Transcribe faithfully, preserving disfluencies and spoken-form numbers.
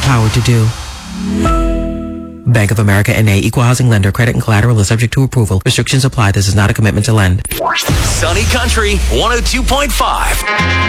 empowered to do. Bank of America N A, Equal Housing Lender. Credit and collateral is subject to approval. Restrictions apply. This is not a commitment to lend. Sunny Country one oh two point five.